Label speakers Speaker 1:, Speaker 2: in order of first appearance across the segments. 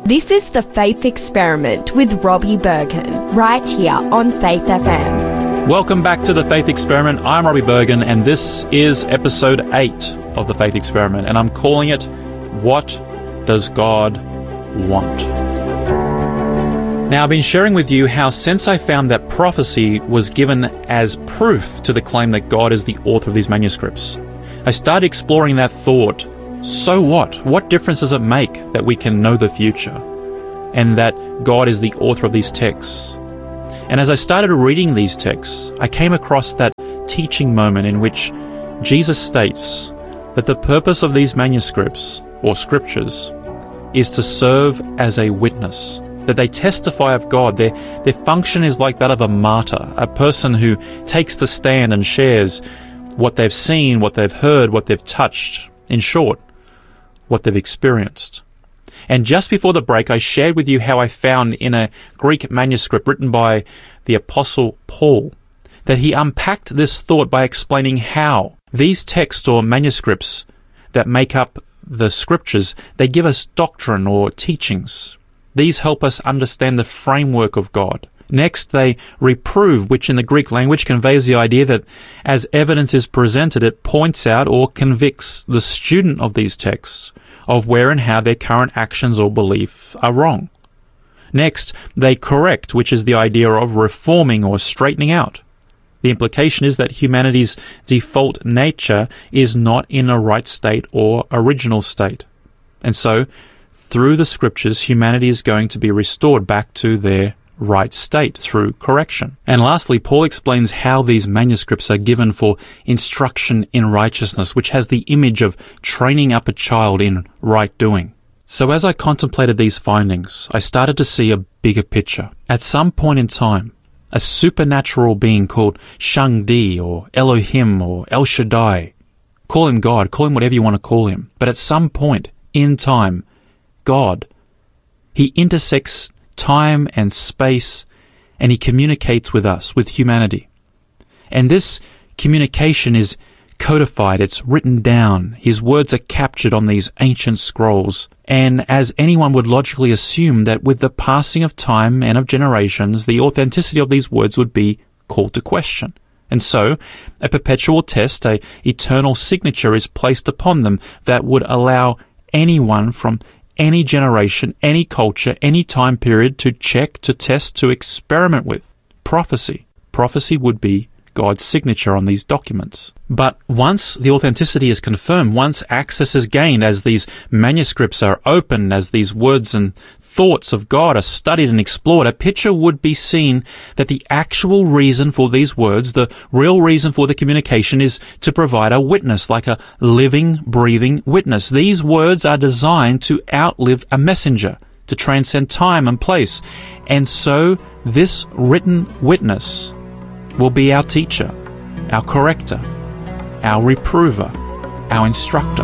Speaker 1: This is The Faith Experiment with Robbie Bergen, right here on Faith FM.
Speaker 2: Welcome back to The Faith Experiment. I'm Robbie Bergen, and this is episode 8 of The Faith Experiment, and I'm calling it, What Does God Want? Now, I've been sharing with you how since I found that prophecy was given as proof to the claim that God is the author of these manuscripts, I started exploring that thought. So what? What difference does it make that we can know the future and that God is the author of these texts? And as I started reading these texts, I came across that teaching moment in which Jesus states that the purpose of these manuscripts, or scriptures, is to serve as a witness, that they testify of God. Their function is like that of a martyr, a person who takes the stand and shares what they've seen, what they've heard, what they've touched. In short, what they've experienced. And just before the break, I shared with you how I found in a Greek manuscript written by the Apostle Paul that he unpacked this thought by explaining how these texts or manuscripts that make up the scriptures, they give us doctrine or teachings. These help us understand the framework of God. Next, they reprove, which in the Greek language conveys the idea that as evidence is presented, it points out or convicts the student of these texts of where and how their current actions or belief are wrong. Next, they correct, which is the idea of reforming or straightening out. The implication is that humanity's default nature is not in a right state or original state. And so, through the scriptures, humanity is going to be restored back to their right state through correction. And lastly, Paul explains how these manuscripts are given for instruction in righteousness, which has the image of training up a child in right doing. So as I contemplated these findings, I started to see a bigger picture. At some point in time, a supernatural being called Shang-Di or Elohim or El Shaddai, call him God, call him whatever you want to call him, but at some point in time, God, he intersects time and space, and he communicates with us, with humanity. And this communication is codified, it's written down. His words are captured on these ancient scrolls. And as anyone would logically assume that with the passing of time and of generations, the authenticity of these words would be called to question. And so, a perpetual test, an eternal signature is placed upon them that would allow anyone from any generation, any culture, any time period to check, to test, to experiment with. Prophecy. Prophecy would be God's signature on these documents. But once the authenticity is confirmed, once access is gained, as these manuscripts are opened, as these words and thoughts of God are studied and explored, a picture would be seen that the actual reason for these words, the real reason for the communication, is to provide a witness, like a living, breathing witness. These words are designed to outlive a messenger, to transcend time and place. And so this written witness will be our teacher, our corrector, our reprover, our instructor.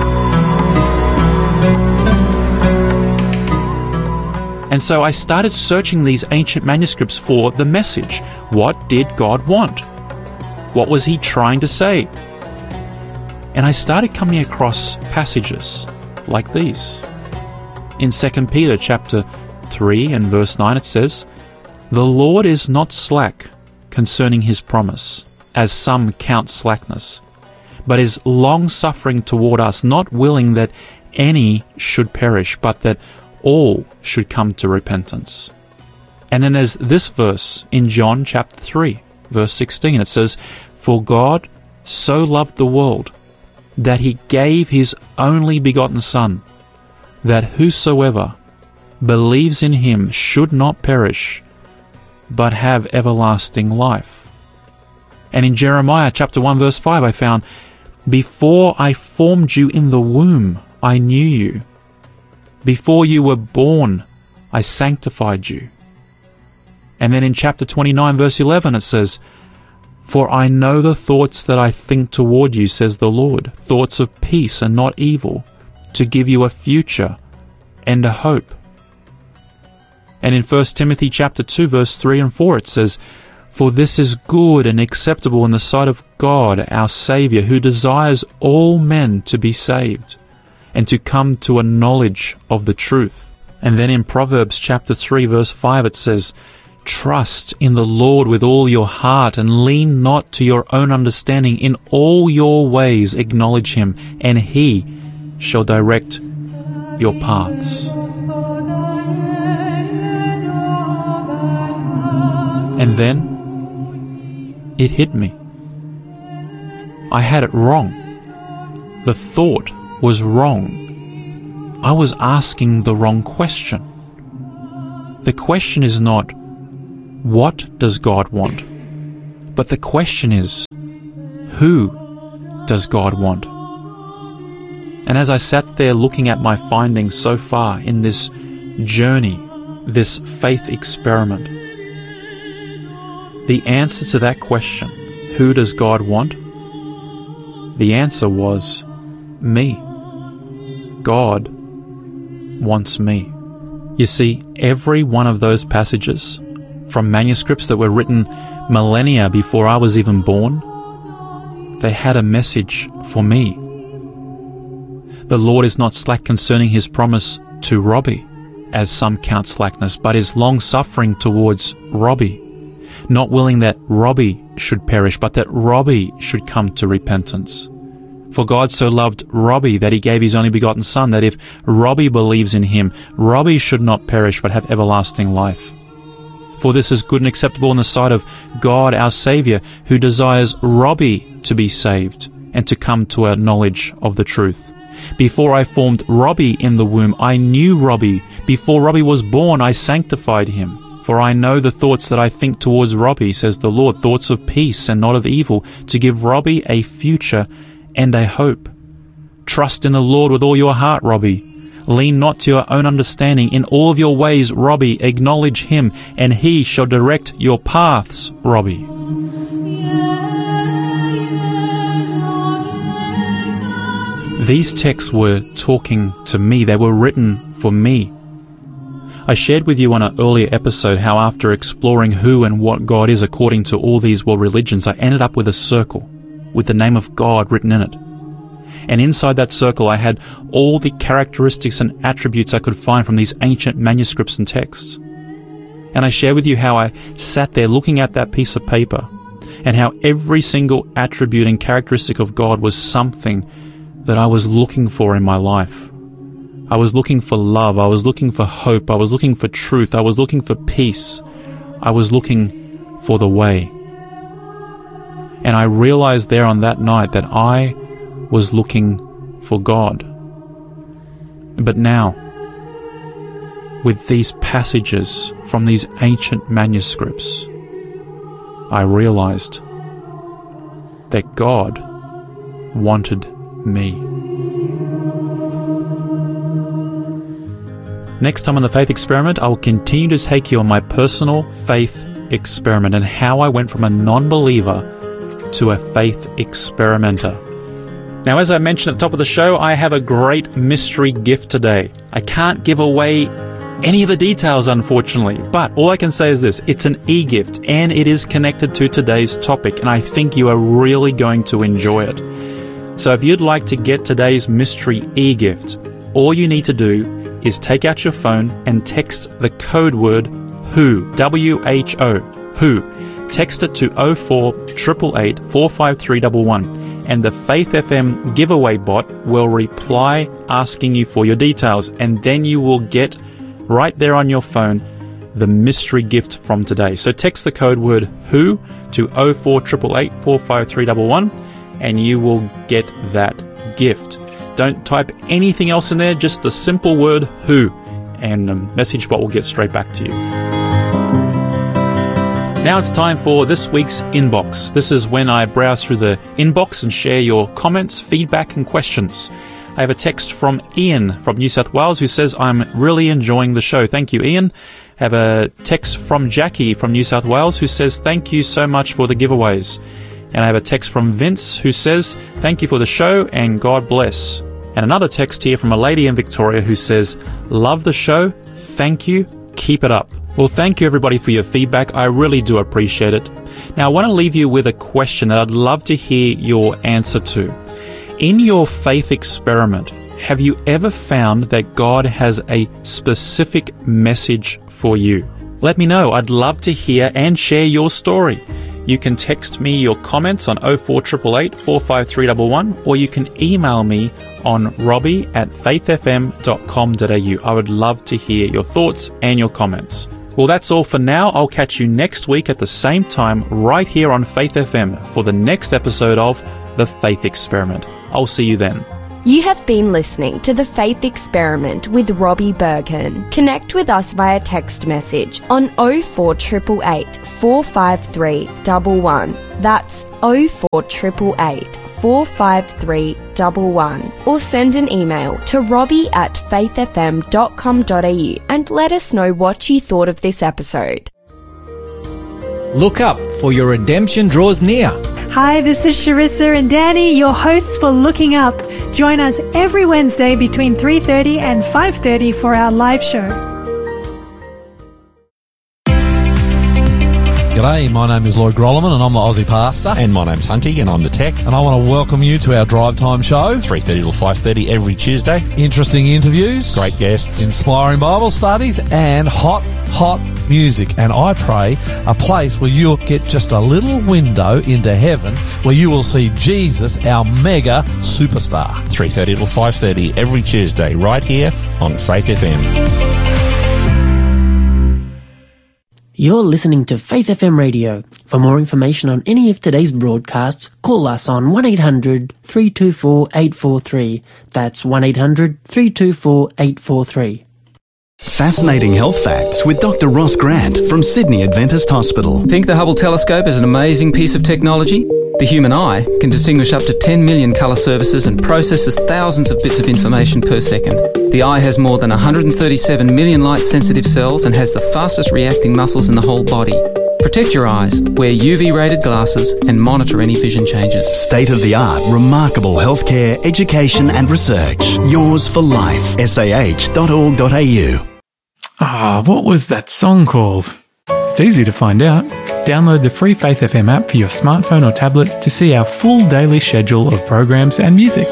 Speaker 2: And so I started searching these ancient manuscripts for the message. What did God want? What was he trying to say? And I started coming across passages like these. In 2 Peter chapter 3 and verse 9 it says, "The Lord is not slack concerning his promise, as some count slackness, but is long-suffering toward us, not willing that any should perish, but that all should come to repentance." And then there's this verse in John chapter 3, verse 16. It says, "For God so loved the world, that he gave his only begotten Son, that whosoever believes in him should not perish, but have everlasting life." And in Jeremiah chapter 1 verse 5 I found, "Before I formed you in the womb, I knew you. Before you were born, I sanctified you." And then in chapter 29 verse 11 it says, "For I know the thoughts that I think toward you, says the Lord, thoughts of peace and not evil, to give you a future and a hope." And in 1 Timothy chapter 2 verse 3 and 4 it says, "For this is good and acceptable in the sight of God our Saviour, who desires all men to be saved, and to come to a knowledge of the truth." And then in Proverbs chapter 3 verse 5 it says, "Trust in the Lord with all your heart and lean not to your own understanding. In all your ways acknowledge him, and he shall direct your paths." And then it hit me. I had it wrong. The thought was wrong. I was asking the wrong question. The question is not, what does God want? But the question is, who does God want? And as I sat there looking at my findings so far in this journey, this faith experiment, the answer to that question, who does God want? The answer was me. God wants me. You see, every one of those passages from manuscripts that were written millennia before I was even born, they had a message for me. The Lord is not slack concerning his promise to Robbie, as some count slackness, but is long-suffering towards Robbie, not willing that Robbie should perish, but that Robbie should come to repentance. For God so loved Robbie that he gave his only begotten Son, that if Robbie believes in him, Robbie should not perish but have everlasting life. For this is good and acceptable in the sight of God our Saviour, who desires Robbie to be saved and to come to a knowledge of the truth. Before I formed Robbie in the womb, I knew Robbie. Before Robbie was born, I sanctified him. For I know the thoughts that I think towards Robbie, says the Lord, thoughts of peace and not of evil, to give Robbie a future and a hope. Trust in the Lord with all your heart, Robbie. Lean not to your own understanding. In all of your ways, Robbie, acknowledge him, and he shall direct your paths, Robbie. These texts were talking to me. They were written for me. I shared with you on an earlier episode how after exploring who and what God is according to all these world religions, I ended up with a circle with the name of God written in it. And inside that circle I had all the characteristics and attributes I could find from these ancient manuscripts and texts. And I shared with you how I sat there looking at that piece of paper and how every single attribute and characteristic of God was something that I was looking for in my life. I was looking for love, I was looking for hope, I was looking for truth, I was looking for peace, I was looking for the way. And I realized there on that night that I was looking for God. But now, with these passages from these ancient manuscripts, I realized that God wanted me. Next time on The Faith Experiment, I will continue to take you on my personal faith experiment and how I went from a non-believer to a faith experimenter. Now, as I mentioned at the top of the show, I have a great mystery gift today. I can't give away any of the details, unfortunately, but all I can say is this: it's an e-gift, and it is connected to today's topic, and I think you are really going to enjoy it. So if you'd like to get today's mystery e-gift, all you need to do is take out your phone and text the code word WHO, W-H-O, WHO. Text it to 0488 45311, and the Faith FM giveaway bot will reply asking you for your details, and then you will get right there on your phone the mystery gift from today. So text the code word WHO to 0488 45311, and you will get that gift. Don't type anything else in there, just the simple word WHO, and the message bot will get straight back to you. Now it's time for this week's Inbox. This is when I browse through the inbox and share your comments, feedback and questions. I have a text from Ian from New South Wales who says, "I'm really enjoying the show." Thank you, Ian. I have a text from Jackie from New South Wales who says, "Thank you so much for the giveaways." And I have a text from Vince who says, "Thank you for the show and God bless." And another text here from a lady in Victoria who says, "Love the show. Thank you. Keep it up." Well, thank you everybody for your feedback. I really do appreciate it. Now, I want to leave you with a question that I'd love to hear your answer to. In your faith experiment, Have you ever found that God has a specific message for you? Let me know. I'd love to hear and share your story. You can text me your comments on 04888 45311, or you can email me on robbie@faithfm.com.au. I would love to hear your thoughts and your comments. Well, that's all for now. I'll catch you next week at the same time right here on Faith FM for the next episode of The Faith Experiment. I'll see you then.
Speaker 1: You have been listening to The Faith Experiment with Robbie Berghan. Connect with us via text message on 04888 453 11. That's 04888 453 11. Or send an email to robbie@faithfm.com.au and let us know what you thought of this episode.
Speaker 3: Look up, for your redemption draws near.
Speaker 4: Hi, this is Sharissa and Danny, your hosts for Looking Up. Join us every Wednesday between 3:30 and 5:30 for our live show.
Speaker 5: G'day, my name is Lloyd Grolleman and I'm the Aussie Pastor.
Speaker 6: And my name's Hunty and I'm the Tech.
Speaker 5: And I want to welcome you to our Drive Time show.
Speaker 6: 3:30 till 5:30 every Tuesday.
Speaker 5: Interesting interviews.
Speaker 6: Great guests.
Speaker 5: Inspiring Bible studies and hot music. And I pray a place where you'll get just a little window into heaven where you will see Jesus, our mega superstar.
Speaker 6: 3:30 till 5:30 every Tuesday right here on Faith FM.
Speaker 7: You're listening to Faith FM Radio. For more information on any of today's broadcasts, call us on 1-800-324-843. That's 1-800-324-843.
Speaker 8: Fascinating health facts with Dr. Ross Grant from Sydney Adventist Hospital.
Speaker 9: Think the Hubble telescope is an amazing piece of technology? The human eye can distinguish up to 10 million colour surfaces and processes thousands of bits of information per second. The eye has more than 137 million light-sensitive cells and has the fastest reacting muscles in the whole body. Protect your eyes, wear UV-rated glasses and monitor any vision changes.
Speaker 8: State-of-the-art, remarkable healthcare, education and research. Yours for life. sah.org.au.
Speaker 10: What was that song called? It's easy to find out. Download the free Faith FM app for your smartphone or tablet to see our full daily schedule of programs and music.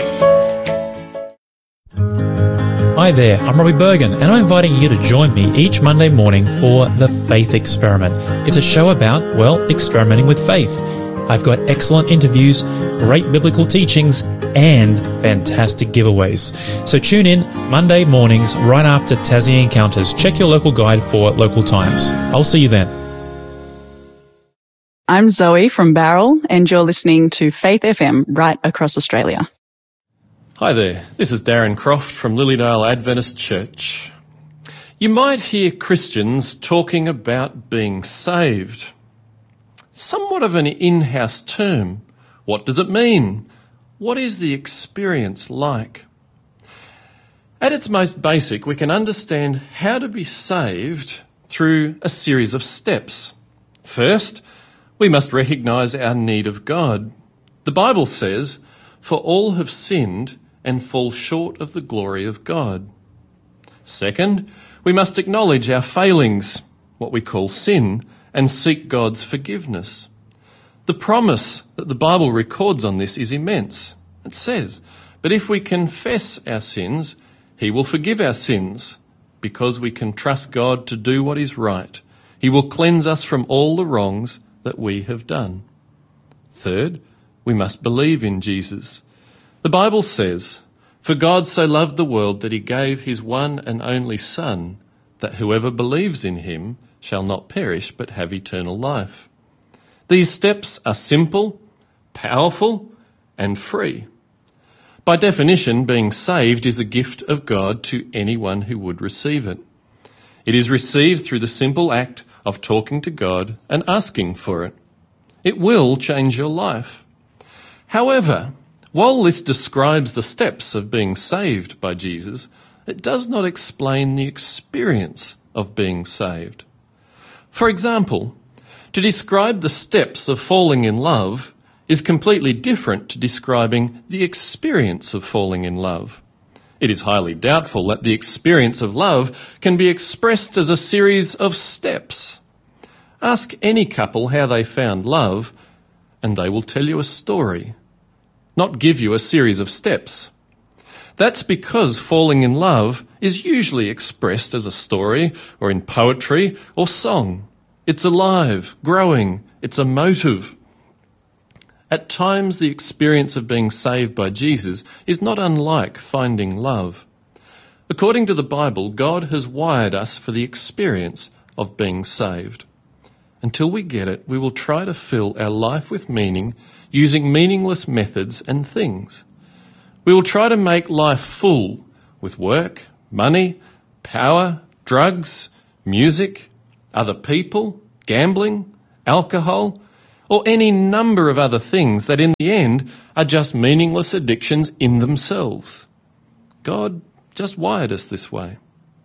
Speaker 2: Hi there, I'm Robbie Berghan, and I'm inviting you to join me each Monday morning for The Faith Experiment. It's a show about, experimenting with faith. I've got excellent interviews, great biblical teachings, and fantastic giveaways. So tune in Monday mornings right after Tassie Encounters. Check your local guide for local times. I'll see you then.
Speaker 11: I'm Zoe from Barrel, and you're listening to Faith FM right across Australia.
Speaker 12: Hi there, this is Darren Croft from Lilydale Adventist Church. You might hear Christians talking about being saved. Somewhat of an in-house term. What does it mean? What is the experience like? At its most basic, we can understand how to be saved through a series of steps. First, we must recognise our need of God. The Bible says, "For all have sinned and fall short of the glory of God." Second, we must acknowledge our failings, what we call sin, and seek God's forgiveness. The promise that the Bible records on this is immense. It says, "But if we confess our sins, He will forgive our sins, because we can trust God to do what is right. He will cleanse us from all the wrongs that we have done." Third, we must believe in Jesus. The Bible says, "For God so loved the world that He gave His one and only Son, that whoever believes in Him shall not perish but have eternal life." These steps are simple, powerful, and free. By definition, being saved is a gift of God to anyone who would receive it. It is received through the simple act of talking to God and asking for it. It will change your life. However, while this describes the steps of being saved by Jesus, it does not explain the experience of being saved. For example, to describe the steps of falling in love is completely different to describing the experience of falling in love. It is highly doubtful that the experience of love can be expressed as a series of steps. Ask any couple how they found love, and they will tell you a story, not give you a series of steps. That's because falling in love is usually expressed as a story or in poetry or song. It's alive, growing, it's emotive. At times, the experience of being saved by Jesus is not unlike finding love. According to the Bible, God has wired us for the experience of being saved. Until we get it, we will try to fill our life with meaning using meaningless methods and things. We will try to make life full with work, money, power, drugs, music, other people, gambling, alcohol, or any number of other things that in the end are just meaningless addictions in themselves. God just wired us this way.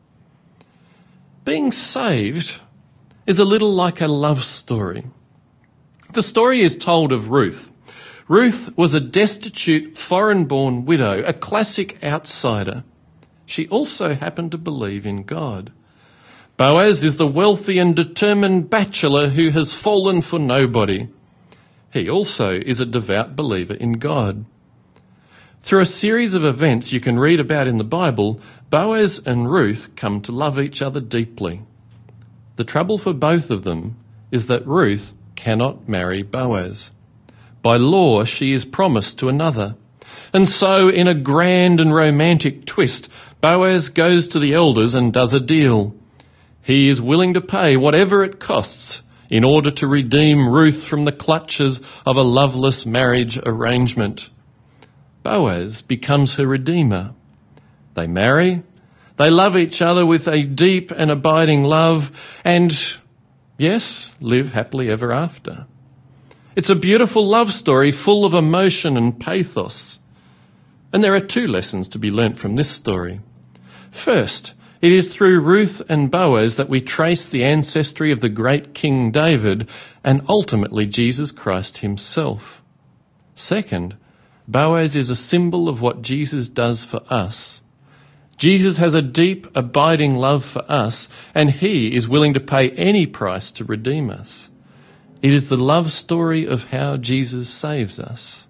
Speaker 12: Being saved is a little like a love story. The story is told of Ruth. Ruth was a destitute, foreign-born widow, a classic outsider. She also happened to believe in God. Boaz is the wealthy and determined bachelor who has fallen for nobody. He also is a devout believer in God. Through a series of events you can read about in the Bible, Boaz and Ruth come to love each other deeply. The trouble for both of them is that Ruth cannot marry Boaz. By law, she is promised to another. And so, in a grand and romantic twist, Boaz goes to the elders and does a deal. He is willing to pay whatever it costs in order to redeem Ruth from the clutches of a loveless marriage arrangement. Boaz becomes her redeemer. They marry, they love each other with a deep and abiding love, and, yes, live happily ever after. It's a beautiful love story full of emotion and pathos. And there are two lessons to be learnt from this story. First, it is through Ruth and Boaz that we trace the ancestry of the great King David and ultimately Jesus Christ himself. Second, Boaz is a symbol of what Jesus does for us. Jesus has a deep, abiding love for us, and he is willing to pay any price to redeem us. It is the love story of how Jesus saves us.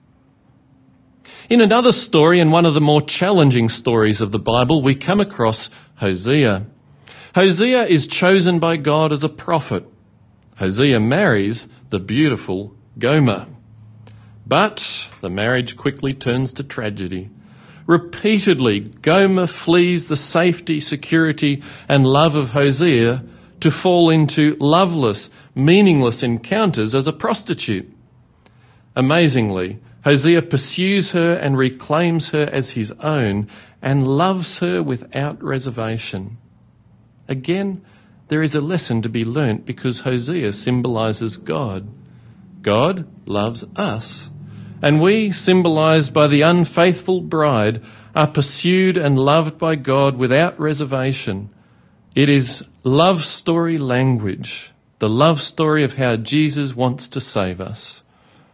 Speaker 12: In another story, and one of the more challenging stories of the Bible, we come across Hosea. Hosea is chosen by God as a prophet. Hosea marries the beautiful Gomer. But the marriage quickly turns to tragedy. Repeatedly, Gomer flees the safety, security, and love of Hosea to fall into loveless, meaningless encounters as a prostitute. Amazingly, Hosea pursues her and reclaims her as his own and loves her without reservation. Again, there is a lesson to be learnt because Hosea symbolises God. God loves us, and we, symbolised by the unfaithful bride, are pursued and loved by God without reservation. It is love story language, the love story of how Jesus wants to save us.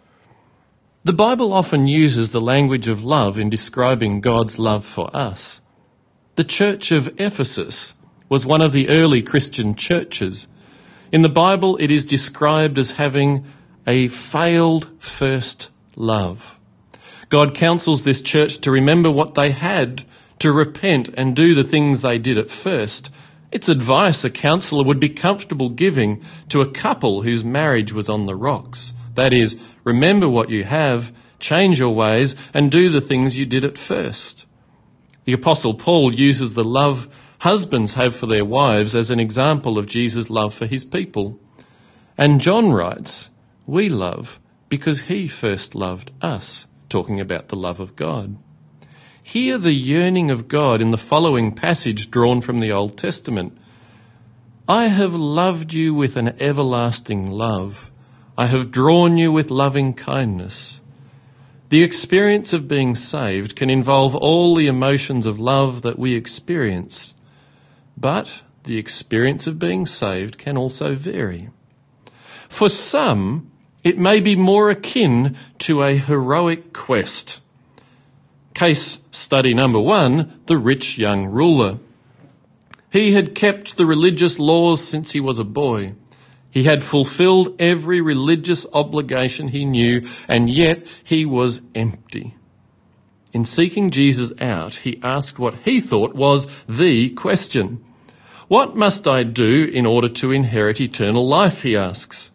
Speaker 12: The Bible often uses the language of love in describing God's love for us. The church of Ephesus was one of the early Christian churches. In the Bible, it is described as having a failed first love. God counsels this church to remember what they had, to repent and do the things they did at first. It's advice a counsellor would be comfortable giving to a couple whose marriage was on the rocks. That is, remember what you have, change your ways, and do the things you did at first. The Apostle Paul uses the love husbands have for their wives as an example of Jesus' love for his people. And John writes, we love because he first loved us, talking about the love of God. Hear the yearning of God in the following passage drawn from the Old Testament. I have loved you with an everlasting love. I have drawn you with loving kindness. The experience of being saved can involve all the emotions of love that we experience, but the experience of being saved can also vary. For some, it may be more akin to a heroic quest. Case study number 1, the rich young ruler. He had kept the religious laws since he was a boy. He had fulfilled every religious obligation he knew, and yet he was empty. In seeking Jesus out, he asked what he thought was the question. What must I do in order to inherit eternal life, he asks.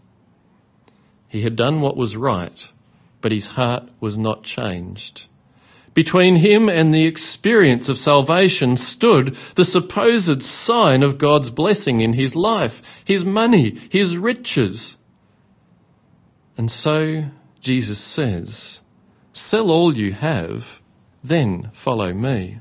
Speaker 12: He had done what was right, but his heart was not changed. Between him and the experience of salvation stood the supposed sign of God's blessing in his life, his money, his riches. And so Jesus says, "Sell all you have, then follow me."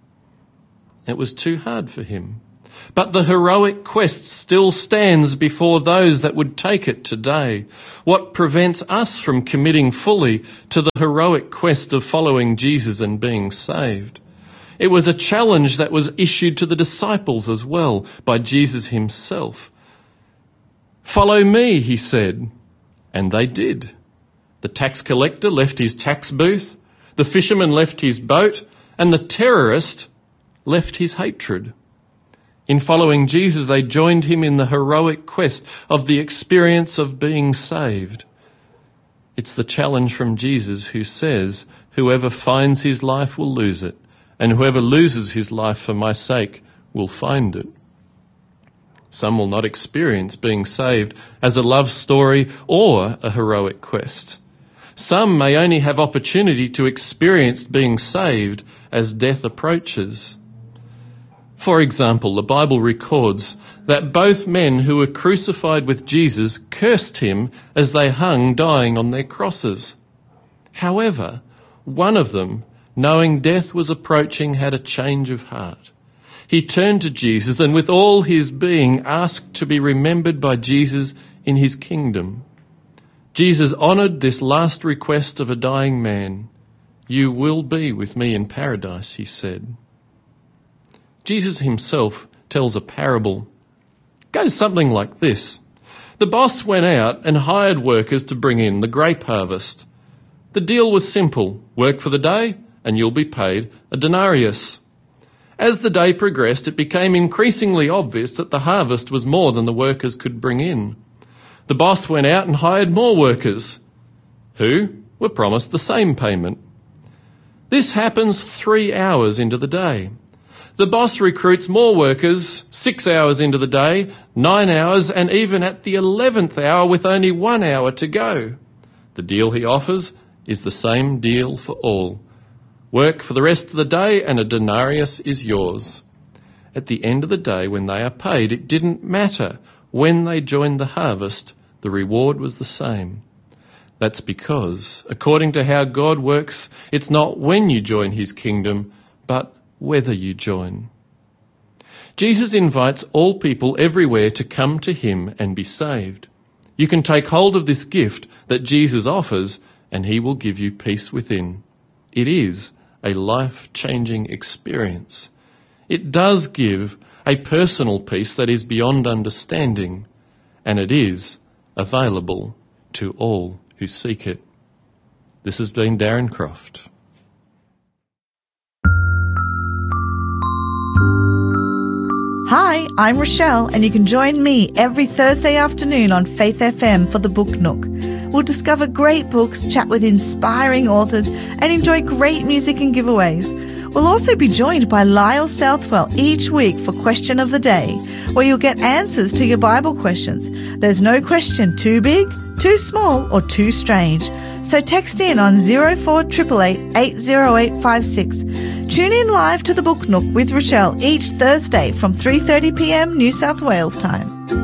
Speaker 12: It was too hard for him. But the heroic quest still stands before those that would take it today. What prevents us from committing fully to the heroic quest of following Jesus and being saved? It was a challenge that was issued to the disciples as well by Jesus himself. "Follow me," he said, and they did. The tax collector left his tax booth, the fisherman left his boat, and the terrorist left his hatred. In following Jesus, they joined him in the heroic quest of the experience of being saved. It's the challenge from Jesus who says, "Whoever finds his life will lose it, and whoever loses his life for my sake will find it." Some will not experience being saved as a love story or a heroic quest. Some may only have opportunity to experience being saved as death approaches. For example, the Bible records that both men who were crucified with Jesus cursed him as they hung dying on their crosses. However, one of them, knowing death was approaching, had a change of heart. He turned to Jesus and with all his being asked to be remembered by Jesus in his kingdom. Jesus honoured this last request of a dying man. "You will be with me in paradise," he said. Jesus himself tells a parable. It goes something like this. The boss went out and hired workers to bring in the grape harvest. The deal was simple. Work for the day and you'll be paid a denarius. As the day progressed, it became increasingly obvious that the harvest was more than the workers could bring in. The boss went out and hired more workers, who were promised the same payment. This happens 3 hours into the day. The boss recruits more workers 6 hours into the day, 9 hours, and even at the 11th hour with only 1 hour to go. The deal he offers is the same deal for all. Work for the rest of the day and a denarius is yours. At the end of the day, when they are paid, it didn't matter when they joined the harvest, the reward was the same. That's because, according to how God works, it's not when you join his kingdom, but whether you join. Jesus invites all people everywhere to come to him and be saved. You can take hold of this gift that Jesus offers and he will give you peace within. It is a life-changing experience. It does give a personal peace that is beyond understanding, and it is available to all who seek it. This has been Darren Croft.
Speaker 13: Hi, I'm Rochelle, and you can join me every Thursday afternoon on Faith FM for the Book Nook. We'll discover great books, chat with inspiring authors, and enjoy great music and giveaways. We'll also be joined by Lyle Southwell each week for Question of the Day, where you'll get answers to your Bible questions. There's no question too big, too small, or too strange. So text in on 0488 80856. Tune in live to the Book Nook with Rochelle each Thursday from 3:30 p.m. New South Wales time.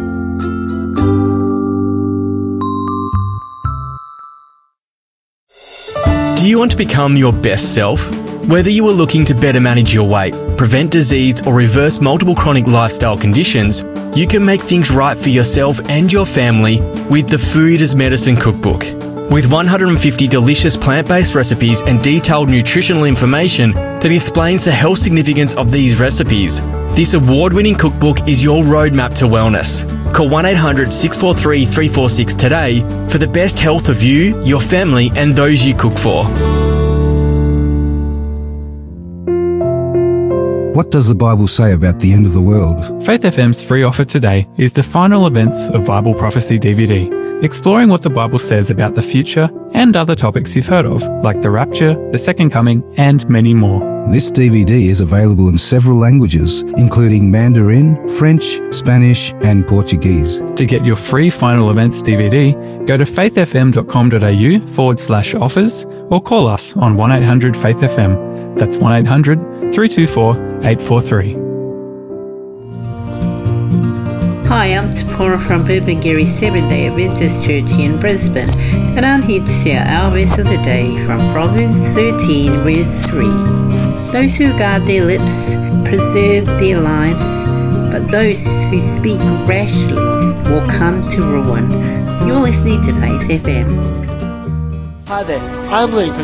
Speaker 14: Do you want to become your best self? Whether you are looking to better manage your weight, prevent disease, or reverse multiple chronic lifestyle conditions, you can make things right for yourself and your family with the Food as Medicine Cookbook. With 150 delicious plant-based recipes and detailed nutritional information that explains the health significance of these recipes, this award-winning cookbook is your roadmap to wellness. Call 1-800-643-346 today for the best health of you, your family, and those you cook for.
Speaker 15: What does the Bible say about the end of the world?
Speaker 10: Faith FM's free offer today is the final events of Bible Prophecy DVD. exploring what the Bible says about the future and other topics you've heard of, like the rapture, the second coming, and many more.
Speaker 15: This DVD is available in several languages, including Mandarin, French, Spanish, and Portuguese.
Speaker 10: To get your free Final Events DVD, go to faithfm.com.au/offers or call us on 1-800-FAITH-FM. That's 1-800-324-843.
Speaker 16: Hi, I'm Tapora from Burpengary Seventh-day Adventist Church here in Brisbane, and I'm here to share our verse of the day from Proverbs 13, verse 3. Those who guard their lips preserve their lives, but those who speak rashly will come to ruin. You're listening to Faith FM.
Speaker 17: Hi there, I'm Lee from